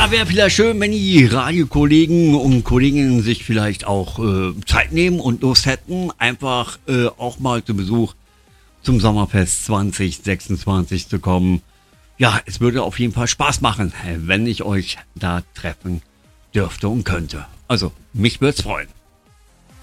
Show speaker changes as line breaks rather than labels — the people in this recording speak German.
Ja, wäre vielleicht schön, wenn die Radiokollegen und Kolleginnen sich vielleicht auch Zeit nehmen und Lust hätten, einfach auch mal zu Besuch zum Sommerfest 2026 zu kommen. Ja, es würde auf jeden Fall Spaß machen, wenn ich euch da treffen dürfte und könnte. Also, mich würde es freuen.